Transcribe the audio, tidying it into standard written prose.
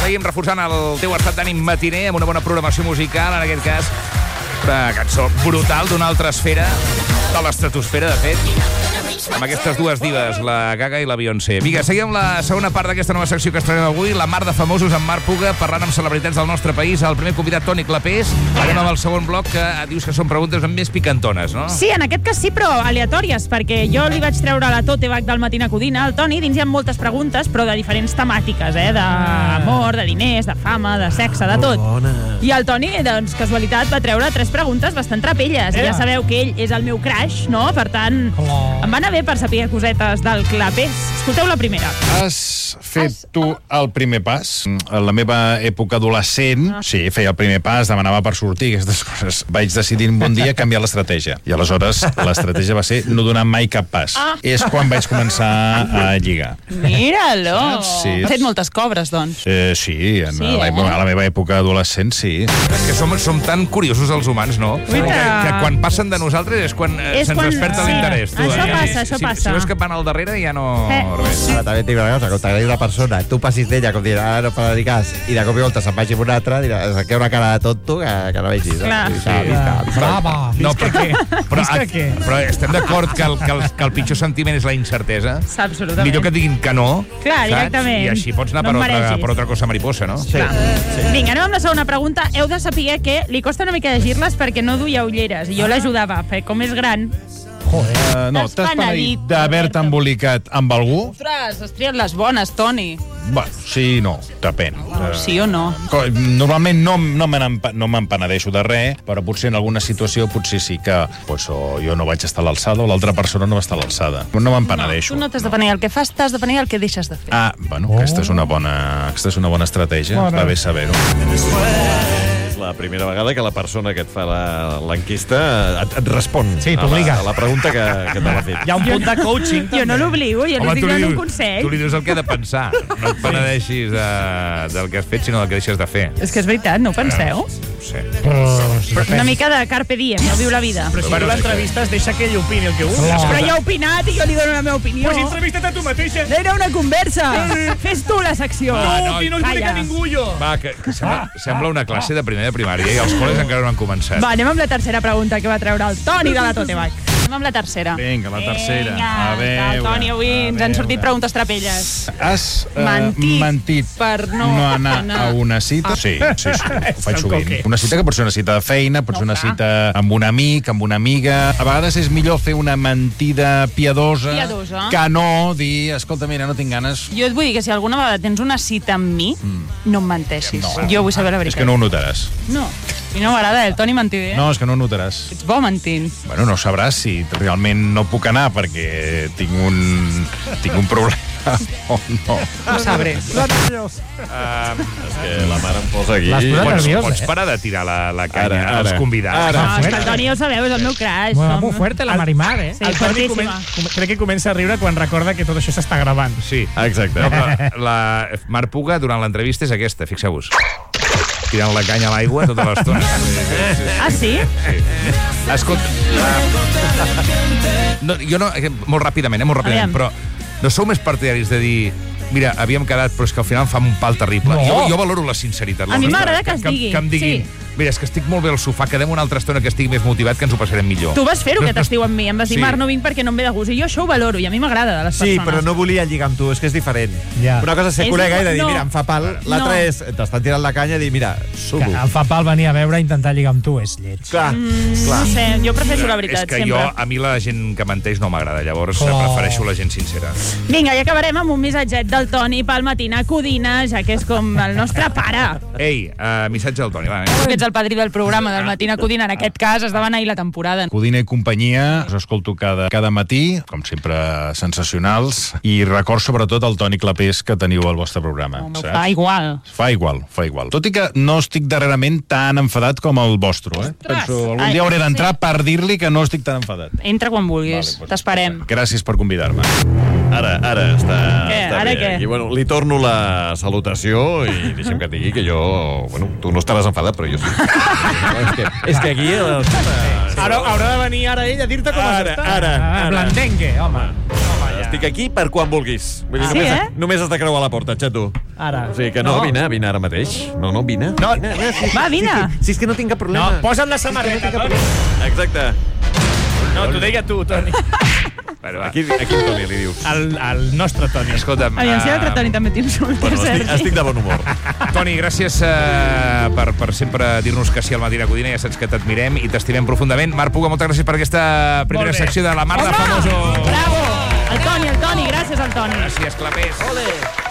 Seguim reforçant el teu estat d'ànim matiner amb una bona programació musical, en aquest cas una cançó brutal d'una altra esfera, de l'estratosfera, de fet, amb aquestes dues divas, la Gaga i la Beyoncé. Vinga, seguim la segona part d'aquesta nova secció que estrenem avui, la Mar de Famosos amb Marc Puga, parlant amb celebritats del nostre país. El primer convidat, Toni Clapés. Anem amb el segon bloc, que dius que són preguntes més picantones, no? Sí, en aquest cas sí, però aleatòries, perquè jo li vaig treure la tote bag del Matina Codina al Toni, dins hi ha moltes preguntes, però de diferents temàtiques, d'amor, de diners, de fama, de sexe, de tot. I el Toni, doncs, casualitat, va treure 3 preguntes bastant trapelles. I ja sabeu que ell és el meu crush, no? Per tant, em va anar bé per saber cosetes del Clapés. Escolteu la primera. Has fet tu el primer pas? En la meva època adolescent, sí, feia el primer pas, demanava per sortir, aquestes coses. Vaig decidir un bon dia canviar l'estratègia. I aleshores l'estratègia va ser no donar mai cap pas. És quan vaig començar a lligar. Mira-lo! Sí. Has fet moltes cobres, doncs. Sí, a la meva època adolescent, sí. És que som tan curiosos els humans, no? Que quan passen de nosaltres és quan se'ns desperta l'interès. Això passa. Si veus que van al darrere ja no... res. Ara també et dic una cosa, quan t'agradi una persona, tu passis d'ella com dir, no farà cas, i de cop i volta se'n vagi amb una altra, diràs, queda una cara de tonto que no vegis. Clar. No, però estem d'acord que el pitjor sentiment és la incertesa. Absolutament. Millor que et diguin que no, clar, directament. I així pots anar per otra cosa mariposa, no? Sí. Vinga, anem amb la segona pregunta. Heu de saber que li costa una mica llegir-les perquè no duia ulleres, i jo l'ajudava, perquè com és gran... No, t'has penedit d'haver-te embolicat amb algú? Ostres, has triat les bones, Toni. Bueno, sí, no, depèn. Sí o no? Normalment no me'n penedeixo de res, però potser en alguna situació potser sí que o jo no vaig estar a l'alçada o l'altra persona no va estar a l'alçada. No me'n penedeixo. Tu no t'has de penedir el que fas, t'has de penedir el que deixes de fer. Aquesta és una bona estratègia, va bé saber-ho. La primera vegada que la persona que et fa l'enquesta et respon a la pregunta que t'ha fet. Hi ha un punt de coaching. Jo no l'obligo, jo li estic donant un consell. Tu li dius el que ha de pensar. No et penedeixis del que has fet, sinó del que deixes de fer. És que és veritat, no ho penseu? No sé. Una mica de carpe diem, no viu la vida. Però si tu l'entrevistes, deixa que ell opini el que vulgui. Però ja ha opinat i jo li dono la meva opinió. Pues entrevista't a tu mateixa. Era una conversa. Fes tu la secció. No, que no es vull a ningú, jo. Va, que sembla una classe de primer de primària i els col·les encara no han començat. Va, anem amb la tercera pregunta que va treure el Toni de la Tote Bag. Anem amb la tercera. Vinga, la tercera. A veure. El Toni, avui ens han sortit preguntes trapelles. Has mentit per no anar a una cita? Sí, ho faig sovint. Una cita que pot ser una cita de feina, pot ser una cita amb un amic, amb una amiga. A vegades és millor fer una mentida piadosa que no dir, escolta, mira, no tinc ganes. Jo et vull dir que si alguna vegada tens una cita amb mi, no em menteixis. Jo vull saber la veritat. És que no ho notaràs. No, i no m'agrada el Toni mentider. No, és que no ho notaràs. Ets bo mentint. Bueno, no sabràs si realment no puc anar perquè tinc un problema o no. Ho sabré. És que la mare em posa aquí. Pots parar de tirar la canya als convidats. No, és que el Toni ja ho sabeu, és el meu crush. Molt fuerte la Marimar, eh? Sí, el Toni fortíssima. crec que comença a riure quan recorda que tot això s'està gravant. Sí. Exacte. La Marc Puga, durant l'entrevista, és aquesta, fixeu-vos. Tirant la canya a l'aigua tota l'estona. Ah, sí? Escolta, jo no, molt ràpidament, però no sou més partidaris de dir mira, havíem quedat, però és que al final em fa un pal terrible. Jo valoro la sinceritat. A mi m'agrada que es digui. Que em diguin, mira, és que estic molt bé al sofà, quedem una altra estona que estigui més motivat, que ens ho passarem millor. Tu vas fer-ho, aquest estiu amb mi. Em vas dir, Marc, no vinc perquè no em ve de gust. I jo això ho valoro, i a mi m'agrada de les persones. Sí, però no volia lligar amb tu, és que és diferent. Ja. Una cosa és ser col·lega i de dir, mira, em fa pal. L'altra és, t'estan tirant la canya i dir, mira, sumo. Em fa pal venir a veure i intentar lligar amb tu, és lleig. Clar. No sé, jo prefereixo la veritat, sempre. És que a mi la gent que menteix no m'agrada, llavors prefereixo la gent sincera. Vinga, i acabarem amb un missatget del Toni pel Matina Codina, ja que és com el nostre pare. Ei, missatge del Toni, va. Que ets el padrí del programa del Matina Codina. En aquest cas has de beneir la temporada. Codina i companyia, us escolto cada matí, com sempre sensacionals, i record sobretot el Toni Clapés que teniu al vostre programa. Fa igual. Fa igual. Tot i que no estic darrerament tan enfadat com el vostre, eh? Penso, algun dia hauré d'entrar per dir-li que no estic tan enfadat. Entra quan vulguis, t'esperem. Gràcies per convidar-me. Ara està Ara bé. què? Aquí, li torno la salutació i deixa'm que et digui que jo... tu no estaràs enfadat, però jo sí. És que aquí... Ara haurà de venir ell a dir-te com has d'estar. Ara. Blandengue, home. Ja està. estic aquí per quan vulguis. Vull dir, només has de creuar la porta, xato. Ara. O sigui que no, vine ara mateix. No, vine. No. Va, vine. Si és que no tinc cap problema. No, posa'm la samarreta, Toni. Exacte. No, t'ho deia tu, Toni. Aquí en Toni li dius. El nostre Toni. Escolta'm... Aviam si l'altre Toni també t'insulta, Bueno, Sergi. estic de bon humor. Toni, gràcies per sempre dir-nos que sí al Matina Codina. Ja saps que t'admirem i t'estimem profundament. Marc Puga, moltes gràcies per aquesta primera secció de La Mar de Famosos. Bravo! El Toni, gràcies al Toni. Gràcies, clapers. Ole!